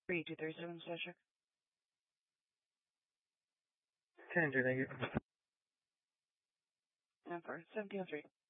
3237 Session. 10, thank you. And for 1703.